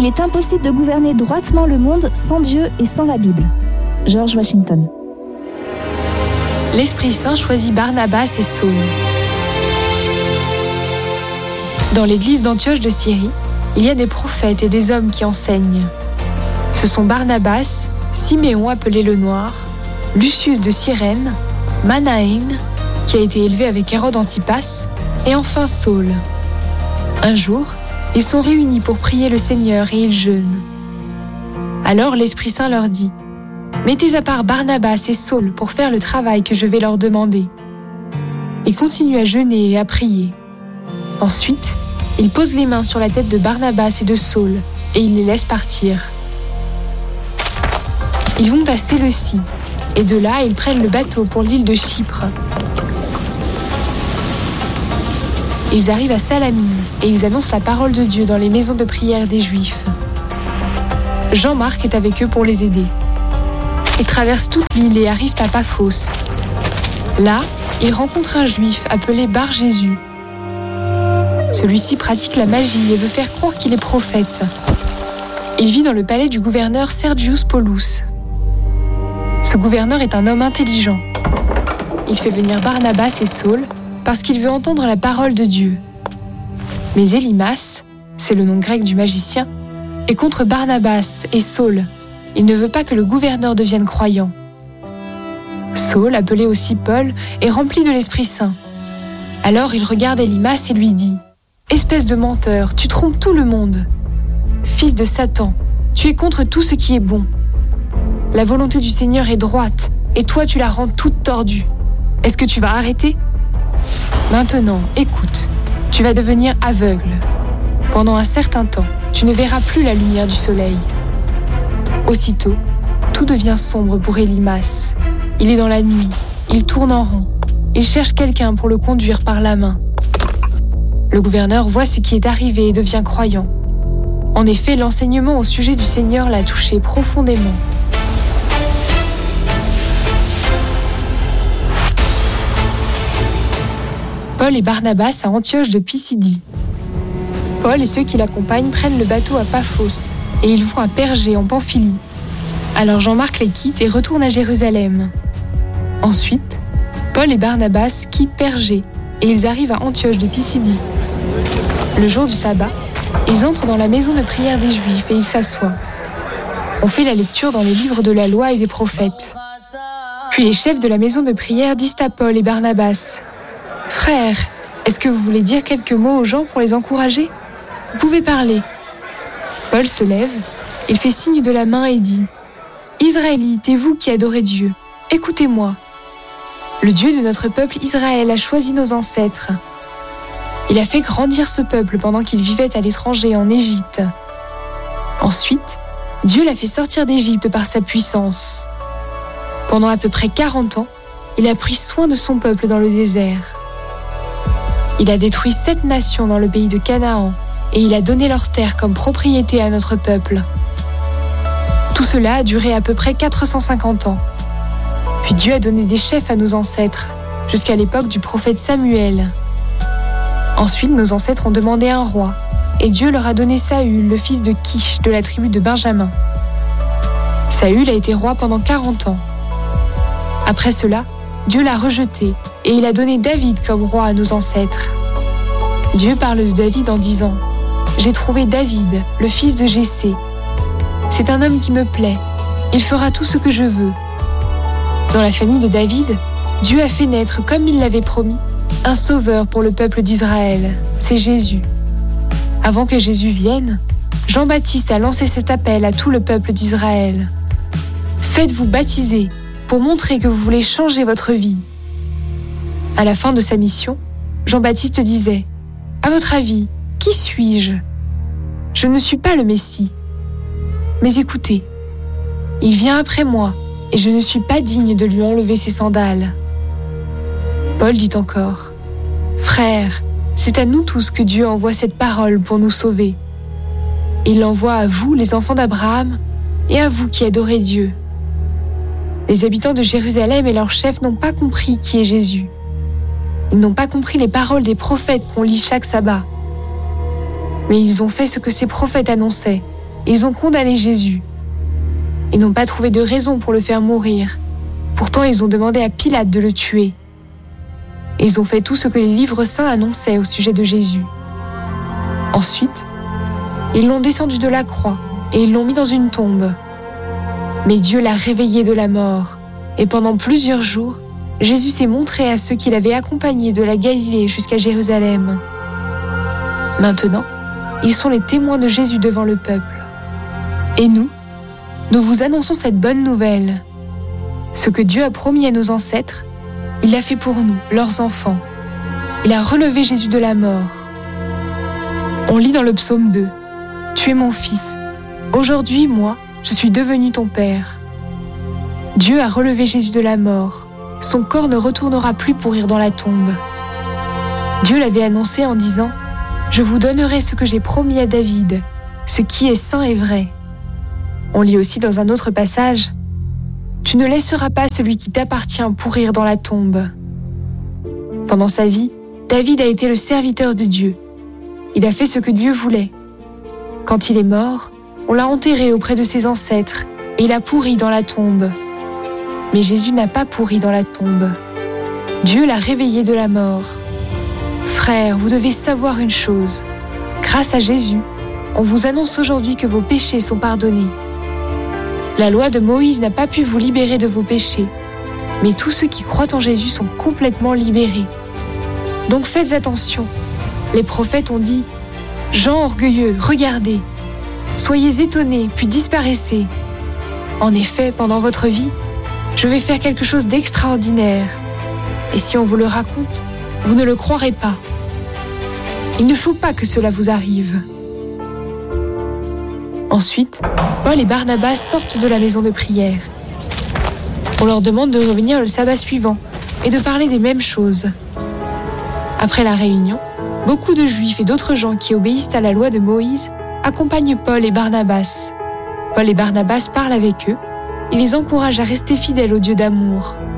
Il est impossible de gouverner droitement le monde sans Dieu et sans la Bible. George Washington. L'Esprit Saint choisit Barnabas et Saul. Dans l'église d'Antioche de Syrie, il y a des prophètes et des hommes qui enseignent. Ce sont Barnabas, Siméon appelé le Noir, Lucius de Cyrène, Manaén, qui a été élevé avec Hérode Antipas, et enfin Saul. Un jour, ils sont réunis pour prier le Seigneur et ils jeûnent. Alors l'Esprit Saint leur dit : « Mettez à part Barnabas et Saul pour faire le travail que je vais leur demander. » Ils continuent à jeûner et à prier. Ensuite, ils posent les mains sur la tête de Barnabas et de Saul et ils les laissent partir. Ils vont à Séleucie et de là, ils prennent le bateau pour l'île de Chypre. Ils arrivent à Salamine et ils annoncent la parole de Dieu dans les maisons de prière des Juifs. Jean-Marc est avec eux pour les aider. Ils traversent toute l'île et arrivent à Paphos. Là, ils rencontrent un Juif appelé Bar-Jésus. Celui-ci pratique la magie et veut faire croire qu'il est prophète. Il vit dans le palais du gouverneur Sergius Paulus. Ce gouverneur est un homme intelligent. Il fait venir Barnabas et Saul parce qu'il veut entendre la parole de Dieu. Mais Élymas, c'est le nom grec du magicien, est contre Barnabas et Saul. Il ne veut pas que le gouverneur devienne croyant. Saul, appelé aussi Paul, est rempli de l'Esprit Saint. Alors il regarde Élymas et lui dit : « Espèce de menteur, tu trompes tout le monde. Fils de Satan, tu es contre tout ce qui est bon. La volonté du Seigneur est droite, et toi tu la rends toute tordue. Est-ce que tu vas arrêter ? Maintenant, écoute, tu vas devenir aveugle. Pendant un certain temps, tu ne verras plus la lumière du soleil. » Aussitôt, tout devient sombre pour Élymas. Il est dans la nuit, il tourne en rond. Il cherche quelqu'un pour le conduire par la main. Le gouverneur voit ce qui est arrivé et devient croyant. En effet, l'enseignement au sujet du Seigneur l'a touché profondément. Paul et Barnabas à Antioche de Pisidie. Paul et ceux qui l'accompagnent prennent le bateau à Paphos et ils vont à Pergé en Pamphylie. Alors Jean-Marc les quitte et retourne à Jérusalem. Ensuite, Paul et Barnabas quittent Pergé et ils arrivent à Antioche de Pisidie. Le jour du sabbat, ils entrent dans la maison de prière des Juifs et ils s'assoient. On fait la lecture dans les livres de la loi et des prophètes. Puis les chefs de la maison de prière disent à Paul et Barnabas : « Frères, est-ce que vous voulez dire quelques mots aux gens pour les encourager ? Vous pouvez parler. » Paul se lève, il fait signe de la main et dit : « Israélites et vous qui adorez Dieu, écoutez-moi. Le Dieu de notre peuple Israël a choisi nos ancêtres. Il a fait grandir ce peuple pendant qu'il vivait à l'étranger en Égypte. Ensuite, Dieu l'a fait sortir d'Égypte par sa puissance. Pendant à peu près 40 ans, il a pris soin de son peuple dans le désert. Il a détruit 7 nations dans le pays de Canaan et il a donné leurs terres comme propriété à notre peuple. Tout cela a duré à peu près 450 ans. Puis Dieu a donné des chefs à nos ancêtres, jusqu'à l'époque du prophète Samuel. Ensuite, nos ancêtres ont demandé un roi, et Dieu leur a donné Saül, le fils de Kish, de la tribu de Benjamin. Saül a été roi pendant 40 ans. Après cela, Dieu l'a rejeté, et il a donné David comme roi à nos ancêtres. Dieu parle de David en disant : « J'ai trouvé David, le fils de Jessé. C'est un homme qui me plaît, il fera tout ce que je veux. » Dans la famille de David, Dieu a fait naître, comme il l'avait promis, un sauveur pour le peuple d'Israël, c'est Jésus. Avant que Jésus vienne, Jean-Baptiste a lancé cet appel à tout le peuple d'Israël. « Faites-vous baptiser pour montrer que vous voulez changer votre vie. » À la fin de sa mission, Jean-Baptiste disait : « À votre avis, qui suis-je ? Je ne suis pas le Messie. Mais écoutez, il vient après moi et je ne suis pas digne de lui enlever ses sandales. » Paul dit encore : « Frères, c'est à nous tous que Dieu envoie cette parole pour nous sauver. Il l'envoie à vous, les enfants d'Abraham, et à vous qui adorez Dieu. » Les habitants de Jérusalem et leurs chefs n'ont pas compris qui est Jésus. Ils n'ont pas compris les paroles des prophètes qu'on lit chaque sabbat. Mais ils ont fait ce que ces prophètes annonçaient. Ils ont condamné Jésus. Ils n'ont pas trouvé de raison pour le faire mourir. Pourtant, ils ont demandé à Pilate de le tuer. Ils ont fait tout ce que les livres saints annonçaient au sujet de Jésus. Ensuite, ils l'ont descendu de la croix et ils l'ont mis dans une tombe. Mais Dieu l'a réveillé de la mort. Et pendant plusieurs jours, Jésus s'est montré à ceux qui l'avaient accompagné de la Galilée jusqu'à Jérusalem. Maintenant, ils sont les témoins de Jésus devant le peuple. Et nous vous annonçons cette bonne nouvelle. Ce que Dieu a promis à nos ancêtres, il l'a fait pour nous, leurs enfants. Il a relevé Jésus de la mort. On lit dans le psaume 2, « Tu es mon fils. Aujourd'hui, moi, je suis devenu ton père. » Dieu a relevé Jésus de la mort. Son corps ne retournera plus pourrir dans la tombe. Dieu l'avait annoncé en disant « Je vous donnerai ce que j'ai promis à David, ce qui est saint et vrai. » On lit aussi dans un autre passage « Tu ne laisseras pas celui qui t'appartient pourrir dans la tombe. » Pendant sa vie, David a été le serviteur de Dieu. Il a fait ce que Dieu voulait. Quand il est mort, on l'a enterré auprès de ses ancêtres et il a pourri dans la tombe. Mais Jésus n'a pas pourri dans la tombe. Dieu l'a réveillé de la mort. Frères, vous devez savoir une chose. Grâce à Jésus, on vous annonce aujourd'hui que vos péchés sont pardonnés. La loi de Moïse n'a pas pu vous libérer de vos péchés, mais tous ceux qui croient en Jésus sont complètement libérés. Donc faites attention. Les prophètes ont dit « Gens orgueilleux, regardez. Soyez étonnés, puis disparaissez. En effet, pendant votre vie, je vais faire quelque chose d'extraordinaire. Et si on vous le raconte, vous ne le croirez pas. Il ne faut pas que cela vous arrive. » Ensuite, Paul et Barnabas sortent de la maison de prière. On leur demande de revenir le sabbat suivant et de parler des mêmes choses. Après la réunion, beaucoup de Juifs et d'autres gens qui obéissent à la loi de Moïse accompagnent Paul et Barnabas. Paul et Barnabas parlent avec eux et les encouragent à rester fidèles au Dieu d'amour.